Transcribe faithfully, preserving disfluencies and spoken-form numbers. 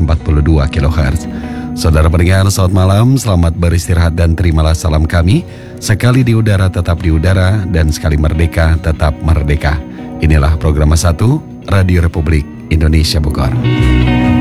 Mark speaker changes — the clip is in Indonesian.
Speaker 1: empat puluh dua kilohertz. Saudara pendengar, selamat malam, selamat beristirahat dan terimalah salam kami. Sekali di udara tetap di udara, dan sekali merdeka tetap merdeka. Inilah program satu Radio Republik Indonesia Bogor.